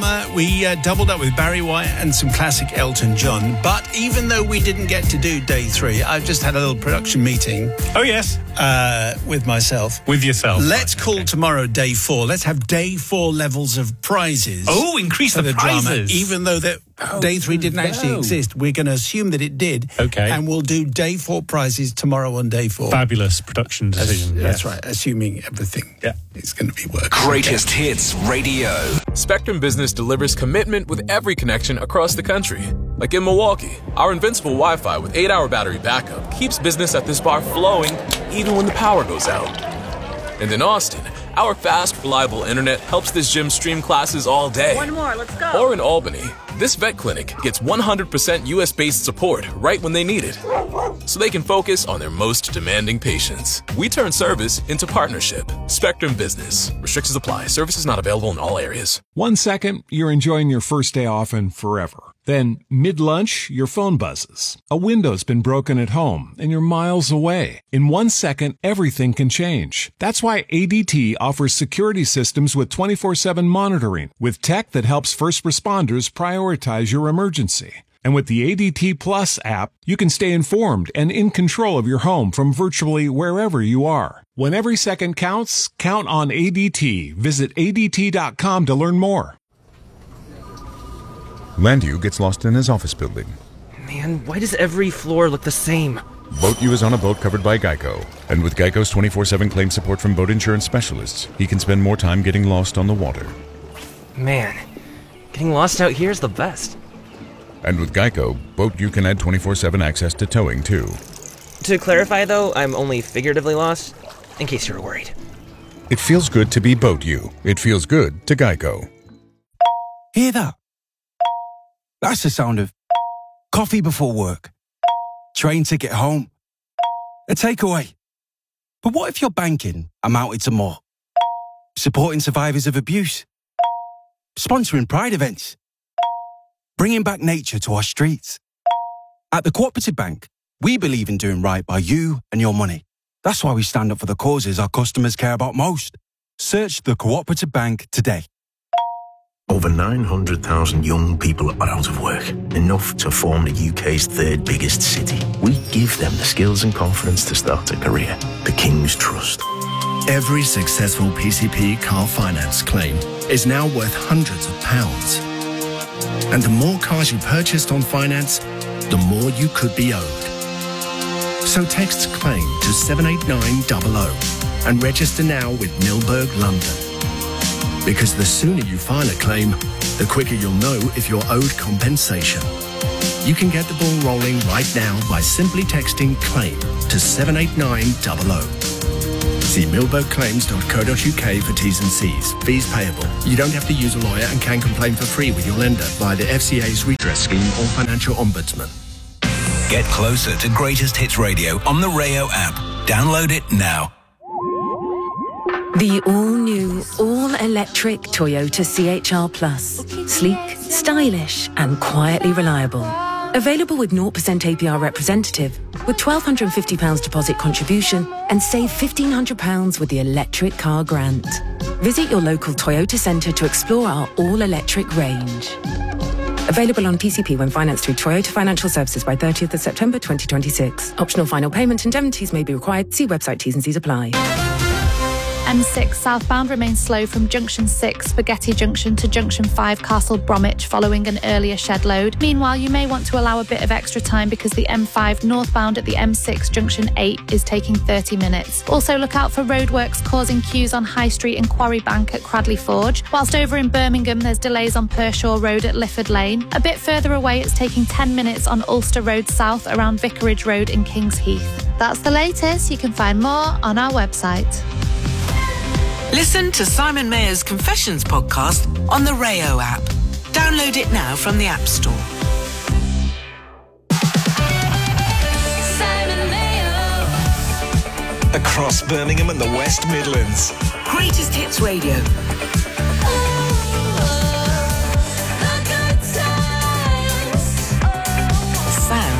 drama. We doubled up with Barry White and some classic Elton John. But even though we didn't get to do day 3, I've just had a little production meeting. Oh, yes. With myself. With yourself. Let's call tomorrow day 4. Let's have day 4 levels of prizes. Oh, increase the prizes. Drama, even though that day 3 didn't actually exist. We're going to assume that it did. Okay. And we'll do day 4 prizes tomorrow on day 4. Fabulous production decision. That's right. Assuming everything is going to be working. Greatest Hits Radio. Spectrum Business delivers commitment with every connection across the country. Like in Milwaukee, our invincible Wi-Fi with 8-hour battery backup keeps business at this bar flowing even when the power goes out. And in Austin, our fast, reliable internet helps this gym stream classes all day. One more, let's go. Or in Albany, this vet clinic gets 100% US-based support right when they need it, so they can focus on their most demanding patients. We turn service into partnership. Spectrum Business. Restrictions apply. Services not available in all areas. 1 second, you're enjoying your first day off and forever. Then, mid-lunch, your phone buzzes. A window's been broken at home, and you're miles away. In 1 second, everything can change. That's why ADT offers security systems with 24/7 monitoring, with tech that helps first responders prioritize your emergency. And with the ADT Plus app, you can stay informed and in control of your home from virtually wherever you are. When every second counts, count on ADT. Visit ADT.com to learn more. Landu gets lost in his office building. Man, why does every floor look the same? BoatU is on a boat covered by Geico. And with Geico's 24/7 claim support from boat insurance specialists, he can spend more time getting lost on the water. Man, getting lost out here is the best. And with Geico, BoatU can add 24/7 access to towing, too. To clarify, though, I'm only figuratively lost, in case you were worried. It feels good to be BoatU. It feels good to Geico. Hear that? That's the sound of coffee before work, train ticket home, a takeaway. But what if your banking amounted to more? Supporting survivors of abuse, sponsoring pride events, bringing back nature to our streets. At the Cooperative Bank, we believe in doing right by you and your money. That's why we stand up for the causes our customers care about most. Search the Cooperative Bank today. Over 900,000 young people are out of work, enough to form the UK's third biggest city. We give them the skills and confidence to start a career. The King's Trust. Every successful PCP car finance claim is now worth hundreds of pounds. And the more cars you purchased on finance, the more you could be owed. So text CLAIM to 78900 and register now with Milberg London. Because the sooner you file a claim, the quicker you'll know if you're owed compensation. You can get the ball rolling right now by simply texting CLAIM to 78900. See milbergclaims.co.uk for T's and C's. Fees payable. You don't have to use a lawyer and can complain for free with your lender via the FCA's redress scheme or financial ombudsman. Get closer to Greatest Hits Radio on the Rayo app. Download it now. The all-new, all-electric Toyota CHR Plus. Sleek, stylish and quietly reliable. Available with 0% APR representative, with £1,250 deposit contribution and save £1,500 with the electric car grant. Visit your local Toyota centre to explore our all-electric range. Available on PCP when financed through Toyota Financial Services by 30th of September 2026. Optional final payment indemnities may be required. See website T's and C's apply. M6 southbound remains slow from Junction 6, Spaghetti Junction to Junction 5, Castle Bromwich, following an earlier shed load. Meanwhile, you may want to allow a bit of extra time because the M5 northbound at the M6 Junction 8 is taking 30 minutes. Also, look out for roadworks causing queues on High Street and Quarry Bank at Cradley Forge. Whilst over in Birmingham, there's delays on Pershaw Road at Lifford Lane. A bit further away, it's taking 10 minutes on Ulster Road South around Vicarage Road in Kings Heath. That's the latest. You can find more on our website. Listen to Simon Mayer's Confessions podcast on the Rayo app. Download it now from the App Store. Simon Mayo. Across Birmingham and the West Midlands. Greatest Hits Radio.